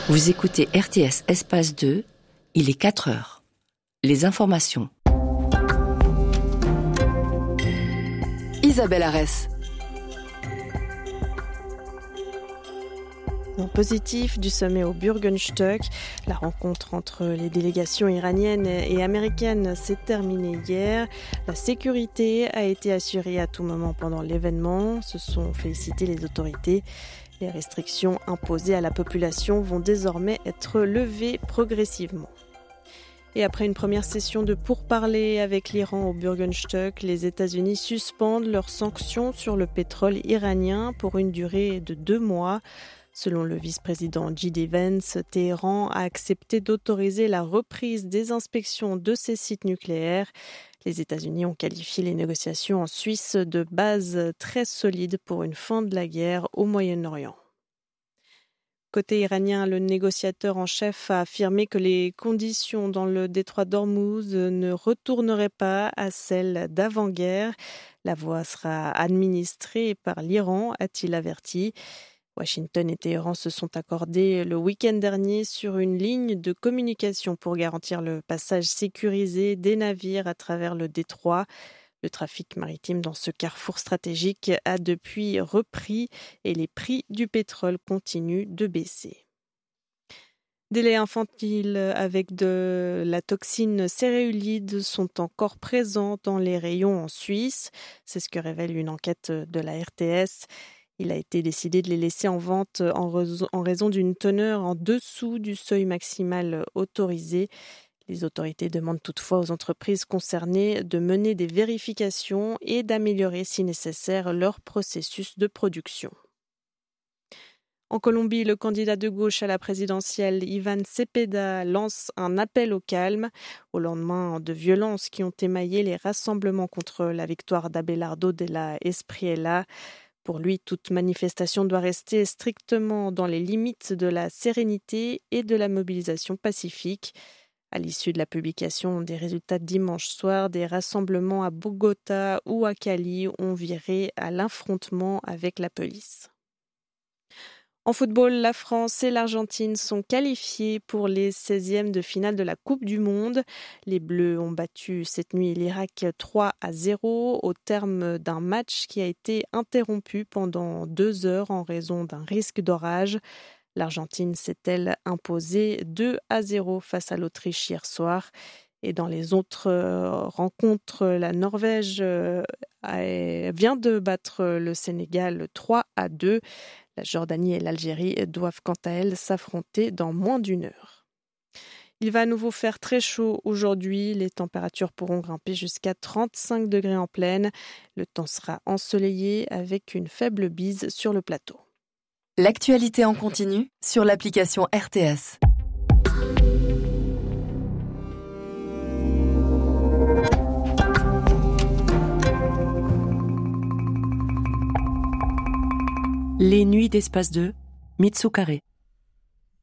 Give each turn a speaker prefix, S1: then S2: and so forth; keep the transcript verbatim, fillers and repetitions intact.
S1: Vous écoutez R T S Espace deux, il est quatre heures. Les informations.
S2: Isabelle Arès.
S3: En positif du sommet au Bürgenstock, la rencontre entre les délégations iraniennes et américaines s'est terminée hier. La sécurité a été assurée à tout moment pendant l'événement, se sont félicitées les autorités. Les restrictions imposées à la population vont désormais être levées progressivement. Et après une première session de pourparlers avec l'Iran au Bürgenstock, les États-Unis suspendent leurs sanctions sur le pétrole iranien pour une durée de deux mois. Selon le vice-président J D Vance, Téhéran a accepté d'autoriser la reprise des inspections de ses sites nucléaires. Les États-Unis ont qualifié les négociations en Suisse de base très solide pour une fin de la guerre au Moyen-Orient. Côté iranien, le négociateur en chef a affirmé que les conditions dans le détroit d'Ormuz ne retourneraient pas à celles d'avant-guerre. La voie sera administrée par l'Iran, a-t-il averti. Washington et Téhéran se sont accordés le week-end dernier sur une ligne de communication pour garantir le passage sécurisé des navires à travers le détroit. Le trafic maritime dans ce carrefour stratégique a depuis repris et les prix du pétrole continuent de baisser. Des laits infantiles avec de la toxine céréulide sont encore présents dans les rayons en Suisse. C'est ce que révèle une enquête de la R T S. Il a été décidé de les laisser en vente en raison d'une teneur en dessous du seuil maximal autorisé. Les autorités demandent toutefois aux entreprises concernées de mener des vérifications et d'améliorer si nécessaire leur processus de production. En Colombie, le candidat de gauche à la présidentielle, Iván Cepeda, lance un appel au calme au lendemain de violences qui ont émaillé les rassemblements contre la victoire d'Abelardo de la Espriella. Pour lui, toute manifestation doit rester strictement dans les limites de la sérénité et de la mobilisation pacifique. À l'issue de la publication des résultats de dimanche soir, des rassemblements à Bogota ou à Cali ont viré à l'affrontement avec la police. En football, la France et l'Argentine sont qualifiés pour les seizièmes de finale de la Coupe du Monde. Les Bleus ont battu cette nuit l'Irak trois à zéro au terme d'un match qui a été interrompu pendant deux heures en raison d'un risque d'orage. L'Argentine s'est-elle imposée deux à zéro face à l'Autriche hier soir. Et dans les autres rencontres, la Norvège vient de battre le Sénégal trois à deux. La Jordanie et l'Algérie doivent quant à elles s'affronter dans moins d'une heure. Il va à nouveau faire très chaud aujourd'hui. Les températures pourront grimper jusqu'à trente-cinq degrés en plaine. Le temps sera ensoleillé avec une faible bise sur le plateau.
S2: L'actualité en continu sur l'application R T S.
S1: Les nuits d'Espace deux, Mitsu Carré.